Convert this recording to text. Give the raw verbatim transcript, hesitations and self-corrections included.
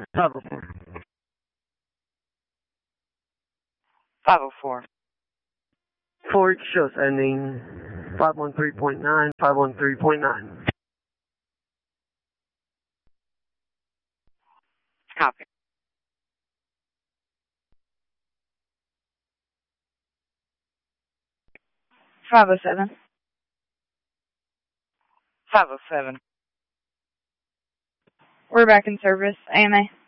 five oh four. five oh four. Forward shows ending five one three point nine, five one three point nine. Copy. five oh seven. five oh seven. We're back in service. A M A.